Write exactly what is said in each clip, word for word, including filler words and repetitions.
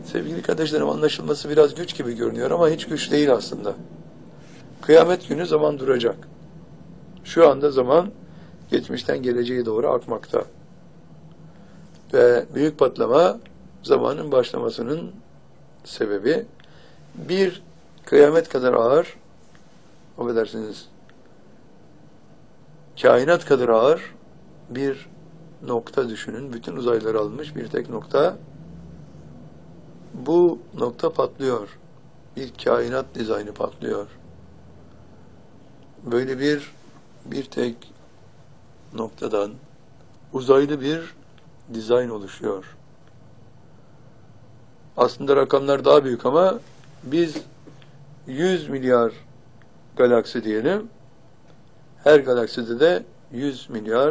Sevgili kardeşlerim, anlaşılması biraz güç gibi görünüyor ama hiç güç değil aslında. Kıyamet günü zaman duracak. Şu anda zaman geçmişten geleceğe doğru akmakta. Ve büyük patlama zamanın başlamasının sebebi bir kıyamet kadar ağır, affedersiniz, kainat kadar ağır bir nokta düşünün. Bütün uzayları almış bir tek nokta. Bu nokta patlıyor. Bir kainat dizaynı patlıyor. Böyle bir bir tek noktadan uzaylı bir dizayn oluşuyor. Aslında rakamlar daha büyük ama biz yüz milyar galaksi diyelim. Her galakside de yüz milyar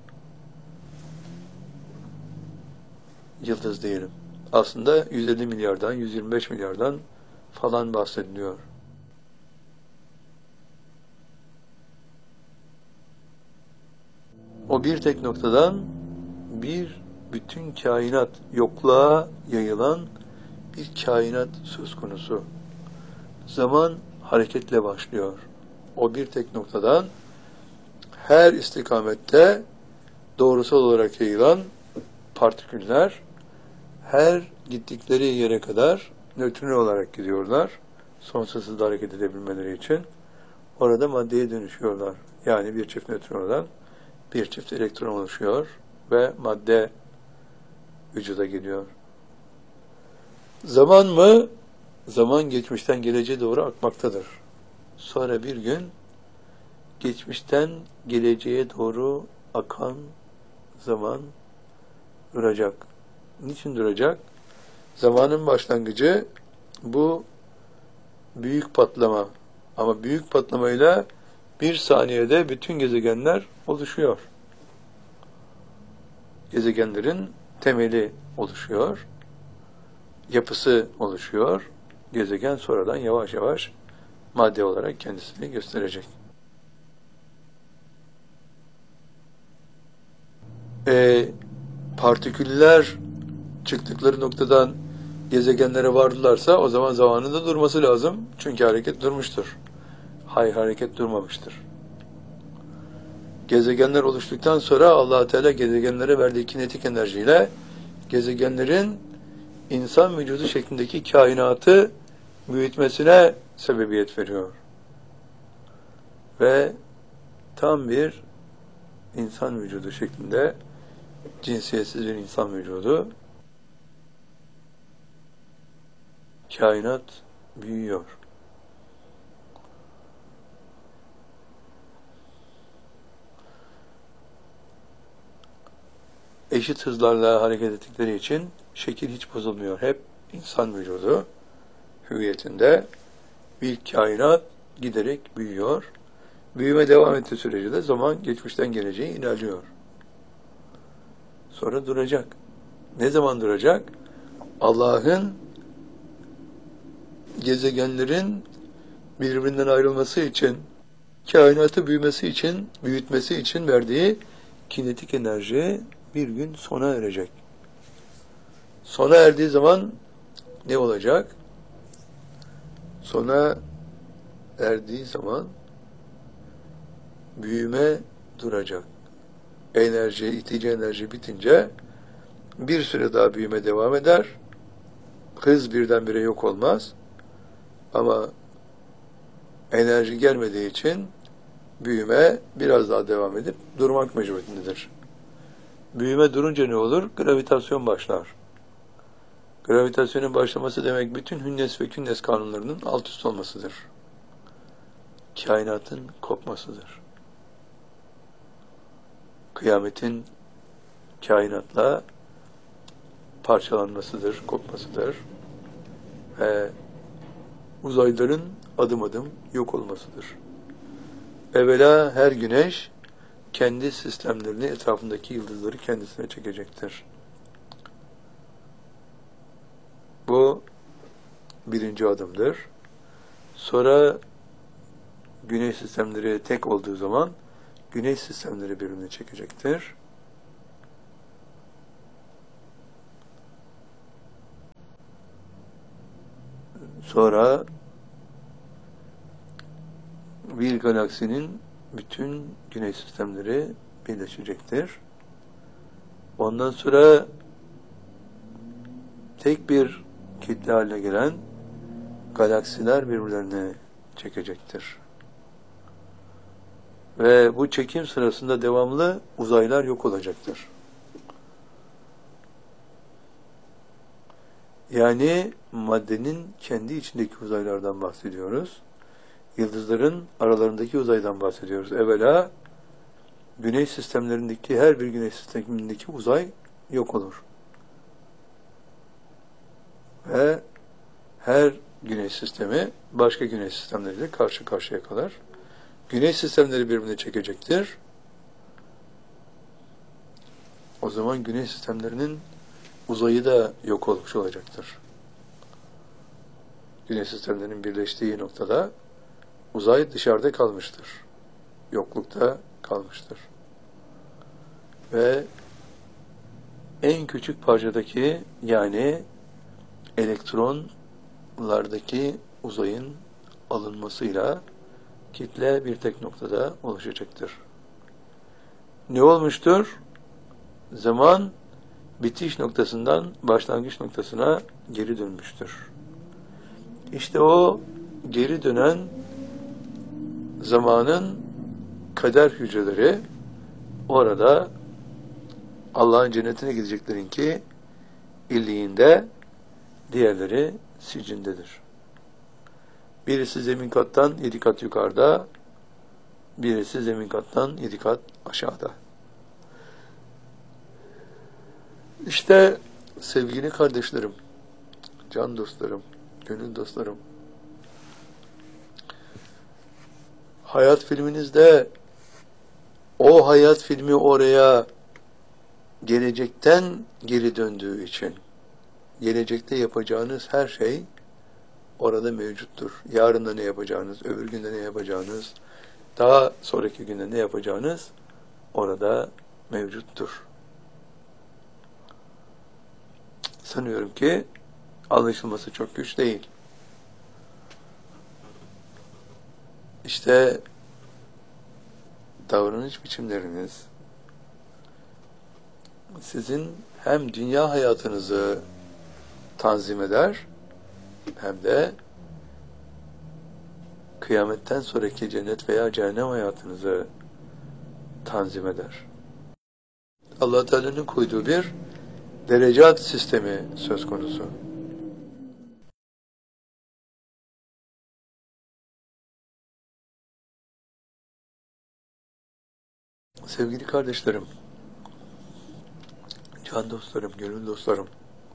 yıldız diyelim. Aslında yüz elli milyardan, yüz yirmi beş milyardan falan bahsediliyor. O bir tek noktadan bir bütün kainat, yokluğa yayılan bir kainat söz konusu. Zaman hareketle başlıyor. O bir tek noktadan her istikamette doğrusal olarak yayılan partiküller her gittikleri yere kadar nötron olarak gidiyorlar. Sonsuz hızla hareket edebilmeleri için. Orada maddeye dönüşüyorlar. Yani bir çift nötrondan bir çift elektron oluşuyor ve madde vücuda geliyor. Zaman mı? Zaman geçmişten geleceğe doğru akmaktadır. Sonra bir gün geçmişten geleceğe doğru akan zaman duracak. Niçin duracak? Zamanın başlangıcı bu büyük patlama. Ama büyük patlamayla bir saniyede bütün gezegenler oluşuyor. Gezegenlerin temeli oluşuyor. Yapısı oluşuyor. Gezegen sonradan yavaş yavaş madde olarak kendisini gösterecek. E, partiküller çıktıkları noktadan gezegenlere vardılarsa o zaman zamanında durması lazım. Çünkü hareket durmuştur. Hayır, hareket durmamıştır. Gezegenler oluştuktan sonra Allah Teala gezegenlere verdiği kinetik enerjiyle gezegenlerin insan vücudu şeklindeki kainatı büyütmesine sebebiyet veriyor. Ve tam bir insan vücudu şeklinde cinsiyetsiz bir insan vücudu kainat büyüyor. Eşit hızlarla hareket ettikleri için şekil hiç bozulmuyor. Hep insan vücudu hüviyetinde bir kainat giderek büyüyor. Büyüme devam ettiği sürece de zaman geçmişten geleceğe ilerliyor. Sonra duracak. Ne zaman duracak? Allah'ın gezegenlerin birbirinden ayrılması için, kainatı büyümesi için, büyütmesi için verdiği kinetik enerji bir gün sona erecek. Sona erdiği zaman ne olacak? Sona erdiği zaman büyüme duracak. Enerji, itici enerji bitince bir süre daha büyüme devam eder. Hız birdenbire yok olmaz. Ama enerji gelmediği için büyüme biraz daha devam edip durmak mecburiyetindedir. Büyüme durunca ne olur? Gravitasyon başlar. Gravitasyonun başlaması demek bütün hünnes ve künnes kanunlarının alt üst olmasıdır. Kainatın kopmasıdır. Kıyametin kainatla parçalanmasıdır, kopmasıdır. Ve uzayların adım adım yok olmasıdır. Evvela her güneş kendi sistemlerini, etrafındaki yıldızları kendisine çekecektir. Bu birinci adımdır. Sonra güneş sistemleri tek olduğu zaman güneş sistemleri birbirini çekecektir. Sonra bir galaksinin bütün güneş sistemleri birleşecektir. Ondan sonra tek bir kitle haline gelen galaksiler birbirlerine çekecektir. Ve bu çekim sırasında devamlı uzaylar yok olacaktır. Yani maddenin kendi içindeki uzaylardan bahsediyoruz. Yıldızların aralarındaki uzaydan bahsediyoruz. Evvela güneş sistemlerindeki her bir güneş sistemindeki uzay yok olur. Ve her güneş sistemi başka güneş sistemleriyle karşı karşıya kalır. Güneş sistemleri birbirine çekecektir. O zaman güneş sistemlerinin uzayı da yok olmuş olacaktır. Güneş sistemlerinin birleştiği noktada uzay dışarıda kalmıştır. Yoklukta kalmıştır. Ve en küçük parçadaki, yani elektronlardaki uzayın alınmasıyla kitle bir tek noktada oluşacaktır. Ne olmuştur? Zaman bitiş noktasından başlangıç noktasına geri dönmüştür. İşte o geri dönen zamanın kader hücreleri orada Allah'ın cennetine gideceklerin ki illiğinde, diğerleri sicindedir. Birisi zemin kattan yedi kat yukarıda, birisi zemin kattan yedi kat aşağıda. İşte sevgili kardeşlerim, can dostlarım, gönül dostlarım, hayat filminizde o hayat filmi oraya gelecekten geri döndüğü için gelecekte yapacağınız her şey orada mevcuttur. Yarın da ne yapacağınız, öbür günde ne yapacağınız, daha sonraki günde ne yapacağınız orada mevcuttur. Sanıyorum ki anlaşılması çok güç değil. İşte davranış biçimleriniz sizin hem dünya hayatınızı tanzim eder, hem de kıyametten sonraki cennet veya cehennem hayatınızı tanzim eder. Allah Teala'nın koyduğu bir derecat sistemi söz konusu. Sevgili kardeşlerim, can dostlarım, gönül dostlarım,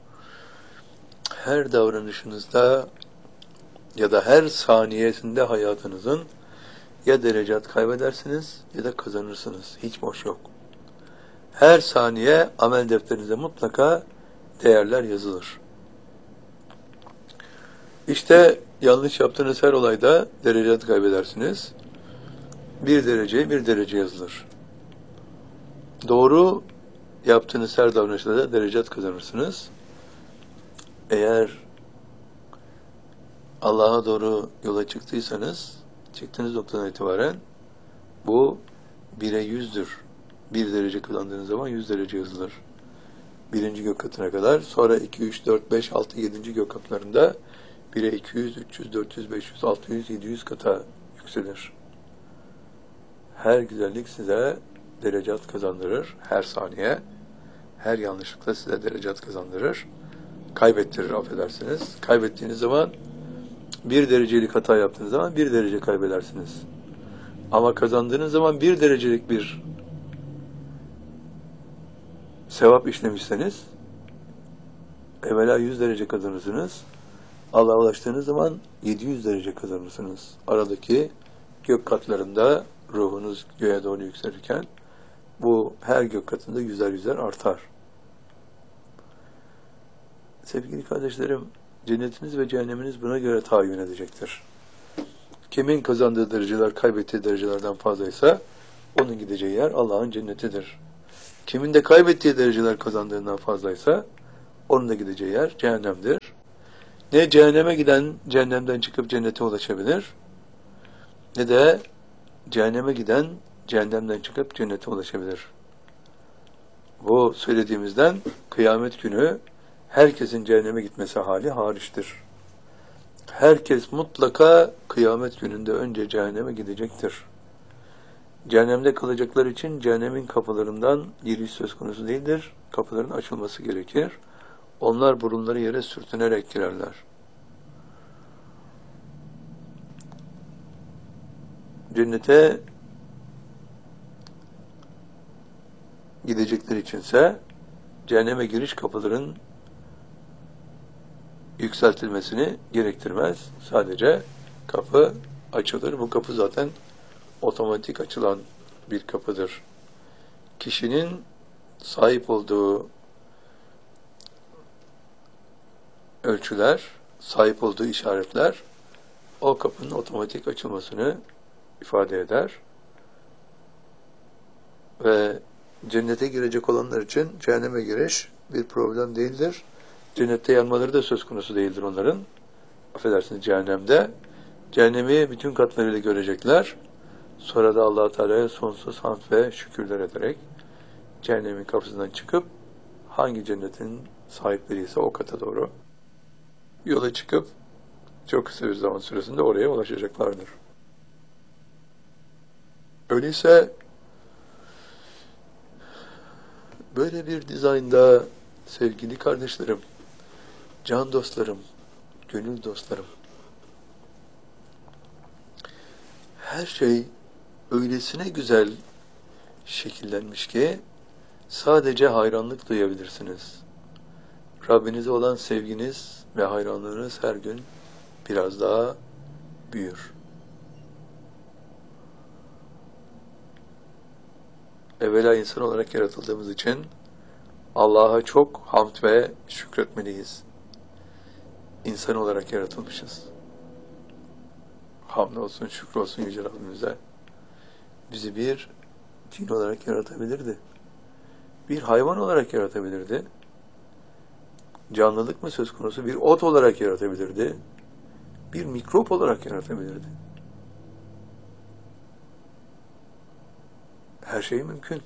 her davranışınızda ya da her saniyesinde hayatınızın ya derecat kaybedersiniz ya da kazanırsınız. Hiç boş yok. Her saniye amel defterinize mutlaka değerler yazılır. İşte yanlış yaptığınız her olayda derecat kaybedersiniz. Bir derece, bir derece yazılır. Doğru yaptığınız her davranışta da derecat kazanırsınız. Eğer Allah'a doğru yola çıktıysanız, çıktığınız noktadan itibaren bu bire yüzdür. Bir derece kazandığınız zaman yüz derece yazılır. Birinci gök katına kadar, sonra iki, üç, dört, beş, altı, yedinci gök katlarında bire iki yüz, üç yüz, dört yüz, beş yüz, altı yüz, yedi yüz kata yükselir. Her güzellik size derecat kazandırır her saniye. Her yanlışlıkla size derecat kazandırır. Kaybettirir, affedersiniz. Kaybettiğiniz zaman bir derecelik hata yaptığınız zaman bir derece kaybedersiniz. Ama kazandığınız zaman bir derecelik bir sevap işlemişseniz evvela yüz derece kazanırsınız. Allah'a ulaştığınız zaman yedi yüz derece kazanırsınız. Aradaki gök katlarında ruhunuz göğe doğru yükselirken bu her gök katında yüzer yüzer artar. Sevgili kardeşlerim, cennetiniz ve cehenneminiz buna göre tayin edecektir. Kimin kazandığı dereceler kaybettiği derecelerden fazlaysa onun gideceği yer Allah'ın cennetidir. Kimin de kaybettiği dereceler kazandığından fazlaysa onun da gideceği yer cehennemdir. Ne cehenneme giden cehennemden çıkıp cennete ulaşabilir, ne de cehenneme giden cehennemden çıkıp cennete ulaşabilir. Bu söylediğimizden kıyamet günü herkesin cehenneme gitmesi hali hariçtir. Herkes mutlaka kıyamet gününde önce cehenneme gidecektir. Cehennemde kalacaklar için cehennemin kapılarından giriş söz konusu değildir. Kapıların açılması gerekir. Onlar burunları yere sürtünerek girerler. Cennete gidecekler içinse cehenneme giriş kapıların yükseltilmesini gerektirmez. Sadece kapı açılır. Bu kapı zaten otomatik açılan bir kapıdır. Kişinin sahip olduğu ölçüler, sahip olduğu işaretler o kapının otomatik açılmasını ifade eder. Ve cennete girecek olanlar için cehenneme giriş bir problem değildir. Cennette yanmaları da söz konusu değildir onların. Affedersiniz, cehennemde. Cehennemi bütün katlarıyla görecekler. Sonra da Allah-u Teala'ya sonsuz hamd ve şükürler ederek cehennemin kapısından çıkıp hangi cennetin sahipleri ise o kata doğru yola çıkıp çok kısa bir zaman süresinde oraya ulaşacaklardır. Öyleyse böyle bir dizaynda sevgili kardeşlerim, can dostlarım, gönül dostlarım, her şey öylesine güzel şekillenmiş ki sadece hayranlık duyabilirsiniz. Rabbinize olan sevginiz ve hayranlığınız her gün biraz daha büyür. Evvela insan olarak yaratıldığımız için Allah'a çok hamd ve şükretmeliyiz. İnsan olarak yaratılmışız. Hamd olsun, şükür olsun Yüce Rabbimize. Bizi bir cin olarak yaratabilirdi. Bir hayvan olarak yaratabilirdi. Canlılık mı söz konusu? Bir ot olarak yaratabilirdi. Bir mikrop olarak yaratabilirdi. Her şey mümkün.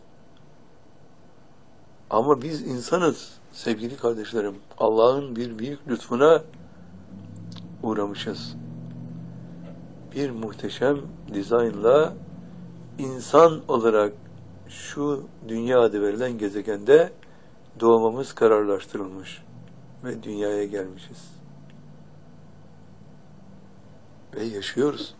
Ama biz insanız sevgili kardeşlerim. Allah'ın bir büyük lütfuna uğramışız. Bir muhteşem dizaynla insan olarak şu dünya adı verilen gezegende doğmamız kararlaştırılmış ve dünyaya gelmişiz. Ve yaşıyoruz.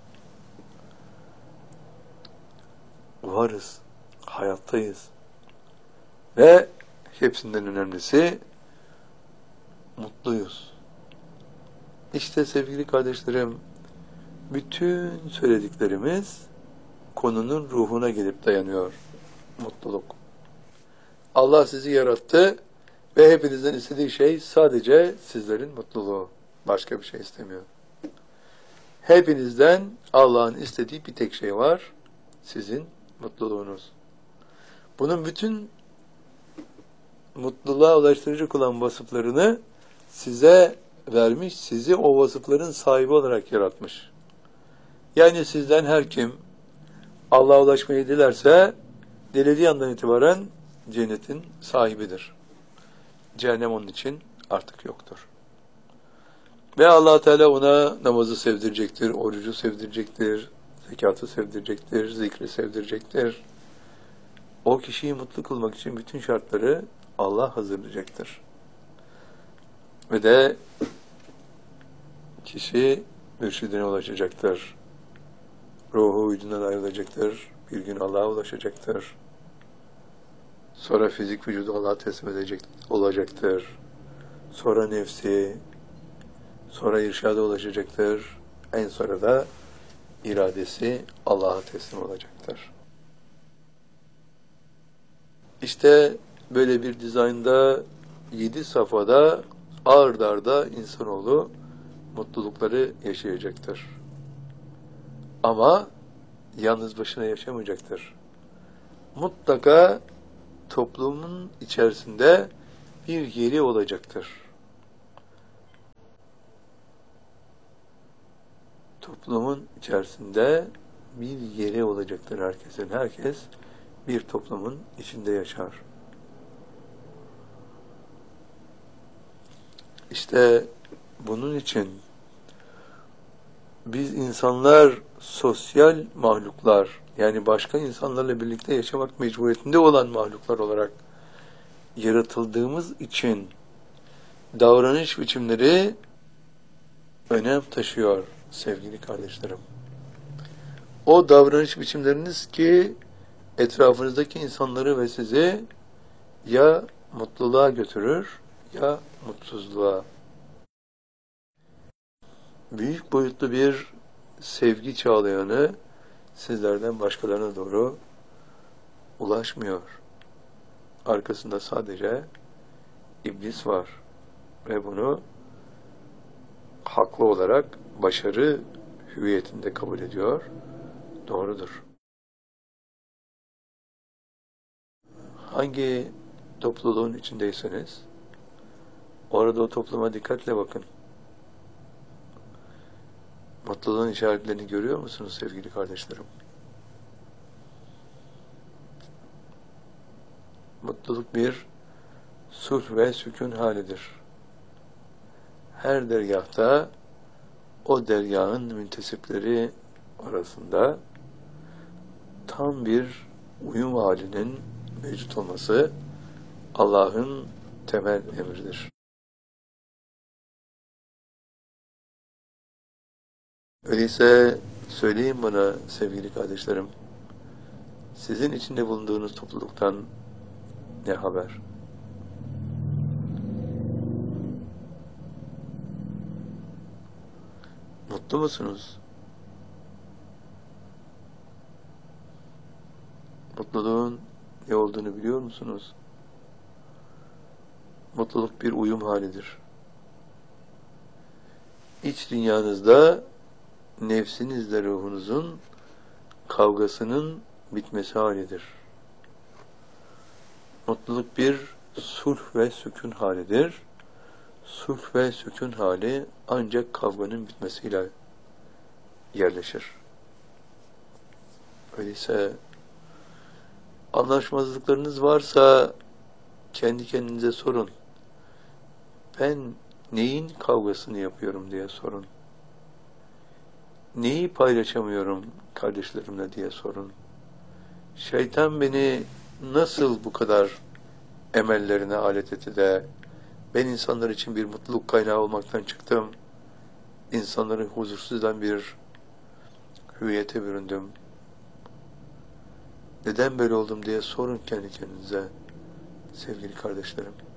Varız, hayattayız. Ve hepsinden önemlisi mutluyuz. İşte sevgili kardeşlerim, bütün söylediklerimiz konunun ruhuna gelip dayanıyor. Mutluluk. Allah sizi yarattı ve hepinizden istediği şey sadece sizlerin mutluluğu. Başka bir şey istemiyor. Hepinizden Allah'ın istediği bir tek şey var. Sizin mutluluğunuz. Bunun bütün mutluluğa ulaştırıcı olan vasıflarını size vermiş, sizi o vasıfların sahibi olarak yaratmış. Yani sizden her kim Allah'a ulaşmayı dilerse, dilediği andan itibaren cennetin sahibidir. Cehennem onun için artık yoktur. Ve Allah Teala ona namazı sevdirecektir, orucu sevdirecektir, zekatı sevdirecektir, zikri sevdirecektir. O kişiyi mutlu kılmak için bütün şartları Allah hazırlayacaktır. Ve de kişi mürşidine ulaşacaktır. Ruhu uydundan ayrılacaktır. Bir gün Allah'a ulaşacaktır. Sonra fizik vücudu Allah'a teslim edecek olacaktır. Sonra nefsi, sonra irşada ulaşacaktır. En sonra da iradesi Allah'a teslim olacaktır. İşte böyle bir dizaynda yedi safhada ard arda insanoğlu mutlulukları yaşayacaktır. Ama yalnız başına yaşamayacaktır. Mutlaka toplumun içerisinde bir yeri olacaktır. toplumun içerisinde bir yeri olacaktır herkesin. Herkes bir toplumun içinde yaşar. İşte bunun için biz insanlar sosyal mahluklar, yani başka insanlarla birlikte yaşamak mecburiyetinde olan mahluklar olarak yaratıldığımız için davranış biçimleri önem taşıyor sevgili kardeşlerim. O davranış biçimleriniz ki etrafınızdaki insanları ve sizi ya mutluluğa götürür ya mutsuzluğa. Büyük boyutlu bir sevgi çağlayanı sizlerden başkalarına doğru ulaşmıyor. Arkasında sadece iblis var ve bunu haklı olarak başarı hüviyetinde kabul ediyor. Doğrudur. Hangi topluluğun içindeyseniz orada o topluma dikkatle bakın. Mutluluğun işaretlerini görüyor musunuz sevgili kardeşlerim? Mutluluk bir sulh ve sükun halidir. Her dergâhta o dergâhın müntesipleri arasında tam bir uyum halinin mevcut olması Allah'ın temel emridir. Öyleyse söyleyin bana sevgili kardeşlerim, sizin içinde bulunduğunuz topluluktan ne haber? Mutlu musunuz? Mutluluğun ne olduğunu biliyor musunuz? Mutluluk bir uyum halidir. İç dünyanızda nefsinizle ruhunuzun kavgasının bitmesi halidir. Mutluluk bir sulh ve sükun halidir. Sulh ve sükun hali ancak kavganın bitmesiyle yerleşir. Öyleyse anlaşmazlıklarınız varsa kendi kendinize sorun. Ben neyin kavgasını yapıyorum diye sorun. Neyi paylaşamıyorum kardeşlerimle diye sorun. Şeytan beni nasıl bu kadar emellerine alet etti de ben insanlar için bir mutluluk kaynağı olmaktan çıktım. İnsanları huzursuz eden bir hüviyete büründüm. Neden böyle oldum diye sorun kendi kendinize sevgili kardeşlerim.